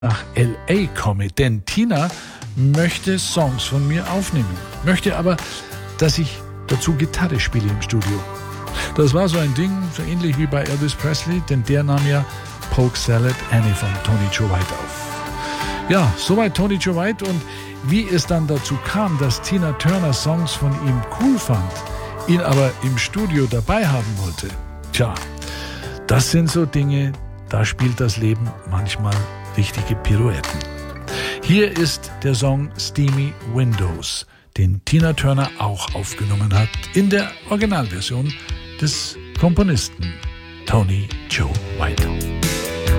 nach L.A. komme, denn Tina möchte Songs von mir aufnehmen, möchte aber, dass ich dazu Gitarre spiele im Studio. Das war so ein Ding, so ähnlich wie bei Elvis Presley, denn der nahm ja Polk Salad Annie von Tony Joe White auf. Ja, soweit Tony Joe White, und wie es dann dazu kam, dass Tina Turner Songs von ihm cool fand, ihn aber im Studio dabei haben wollte, tja, das sind so Dinge, da spielt das Leben manchmal richtige Pirouetten. Hier ist der Song Steamy Windows, den Tina Turner auch aufgenommen hat, in der Originalversion des Komponisten Tony Joe White.